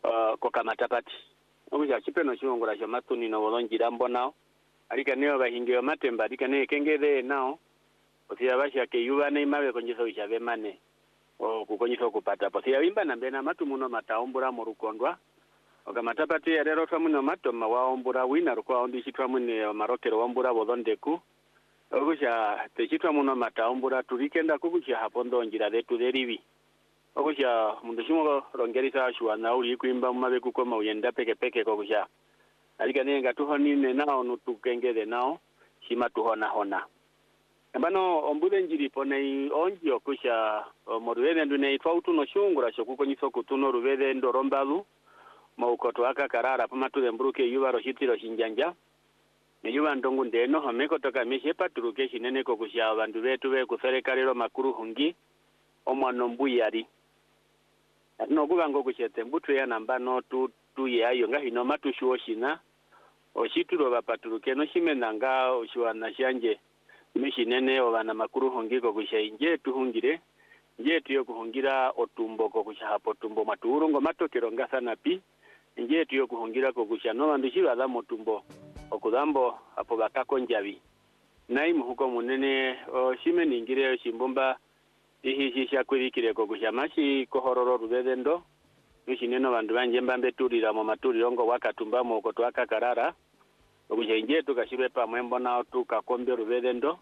ko kamatapati okusha chipeno chiongora cha matuni no bolongira mbonao alika neo bahinge yo matemba alika ne kengede nao osia basha ke yuba ne mabe konjiso ishabe mane o kukonyiso kupata posia wimba na mbena matumuno mataombura mu rukondwa okamatapati erero twamuno matoma waombura wina rukwa ondi chitwamune marokero wambura bodondeku okusha techitwamuno mataombura turikenda kukusha hapondo njira letu derivi okusha mundu shimo rongerisa shwana uli kuimba mabe kukoma uyenda peke peke kokusha alika nenga tuhonine nao nutukengede nao shima tuhona hona ambano ombude njiri pone onji okusha moruwede ndune itwautu no shungura shokukonyiso kutuno ruwede ndorombalu maukoto aka karara pamatude mburuke yuba roshitiro shinjanja yuba ndongu ndeno homeko toka mishepa turuke shinene kokusha abandu betu be kuserekalero makuru hungi omwano mbuyari no kubango kuchete mbutu ya nambano tu yayo ngahino matushuo shina oshituro bapaturuke no shimenanga oshiwana shanje mishinene obana makuru hongiko kushainje tuhungire nje tuyo kuhungira otumbo kokusha hapo tumbo maturungo matokero ngasana pi nje tuyo kuhungira kokusha no bandishira za motumbo okudambo hapo bakako njabi nai muhuko munene shimeni ngire shimbomba ihishisha kwirikire kokusha mashi kohororo rubedendo mishineno bandu banje mbambe turira mu maturiro ngo wakatumba mu koto akakarara kokusha nje tukashibe pa mwembo nao tukakombe rubedendo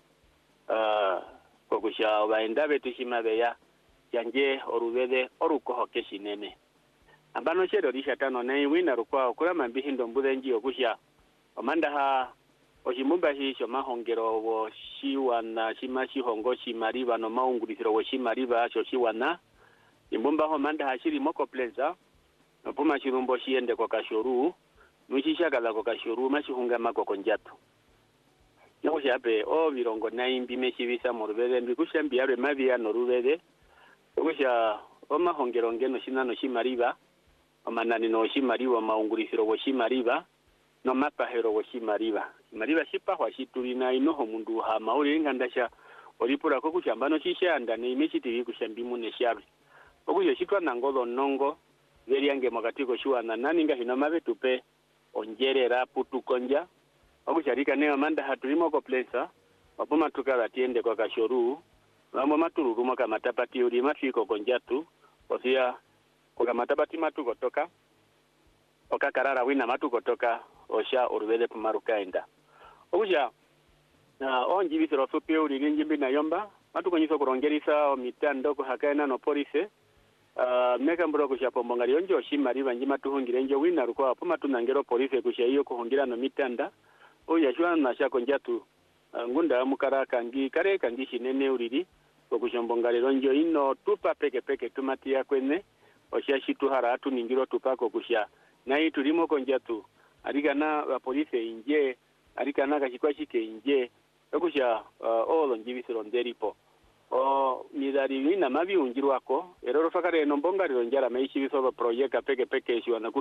kokusha baenda betishima beya yanje orubede orukoho keshinene ambano chero rishatano nei wina rukwa kurama mbihindo mbudenji okusha omanda ha oshimumba hisho mahongero wo shiwana shimashi hongo shimariba no maungulisiro wo shimariba sho shiwana imbumba ho manda hashiri moko plenza nopuma shirumbo shiende kwa kashoru nushishagala kwa kashoru mashihunga mako konjatu nokusha ape virongo naimbi meshibisa mu rubede mbikusha mbiyarwe mabia no rubede okusha omahongero ngeno shinano shimariba omanani no shimariba maungulisiro wo shimariba no mapahero wo shimariba mariba shipa hwa shiturina inoho mundu ha mauri ngandasha olipura ko kushambano shishanda ne imechitiri kushambimu ne shabi okusha shitwa nangodo nongo veri yange makatiko shuana nani ngahino mabetupe onjerera putukonja okusharika ne amanda hatulimo ko plensa wapoma tukala tiende kwa kashoru mambo matururu maka matapati uri mafiko konjatu osia kwa matapati matuko toka okakarara wina matuko toka osha orubede pumarukaenda okusha onji bisoro sope uri njimbi na yomba matukonyiso kurongerisa mitando ko hakaena no police meka mburo kusha pombongari onjo shimariba njima tuhungire njo wina rukwa poma tunangero police kusha iyo kuhungira no mitanda oya shwana na shako njatu ngunda mukara kangi kare kangi shinene uriri kokushombongari ronjo ino tupa peke peke tumatia kwene osha shitu haratu ningiro tupako kusha nai turimo konjatu arikana police inje arikana kashikwa shike inje okusha olo njibisiro nderipo nidari wina mabi unjirwako eroro fakare no mbongari ronjara meishi biso project peke peke shiwana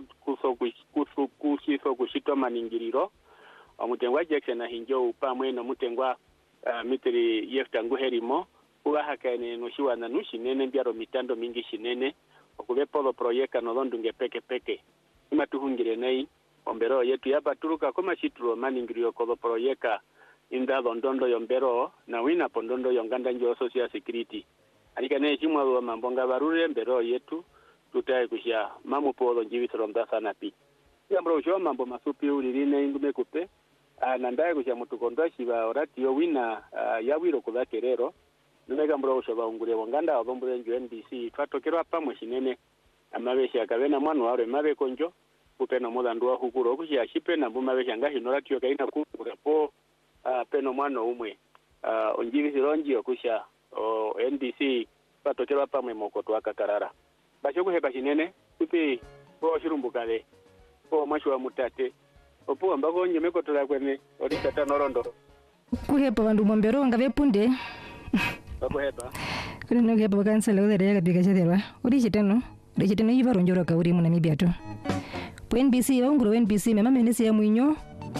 kuso kushitwa maningiriro omutengwa Jackson ahinjo upamwe no mutengwa mitri yeftangu herimo kuba hakane no shiwana nushinene mbyaro mitando mingi shinene okubepo project no londunge peke peke imatuhungire nei ombero yetu yapa turuka koma shitro maningiriro ko project inda londondo yombero na wina pondondo yonganda njo social security alika ne chimwa wa mambonga barure mbero yetu tutaye kushia mamu polo njibisoro ndasana pi yambro jo mambo masupi ulirine ingume kupe nandaye kushia mutukonda shiba orati yo wina yawiro kubakerero nega mbro sho baungure wonganda obombure njo NBC twatokero apamwe shinene amabesha kabena mwana ware mabe konjo kupena mudandu wa hukuro kushia shipe na bumabesha ngahinora tiyo kaina kukura po peno mwana umwe onjibisi ronji okusha NDC patokero pamwe mokoto akakarara basho kuhepa shinene kupi po shirumbukale po mashwa mutate opo ambako nje mekotola kwene odisa tanorondo kuhepa bandu mombero ngabepunde bakuhepa kuno kuhepa bakansala udere kabika chaderwa odishitano yibaronjoro kauri mu Namibia to po NBC ongro NBC mema menesi ya mwinyo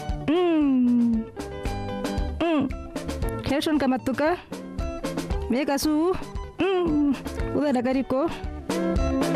Kelson kamatuka meka su udara kariko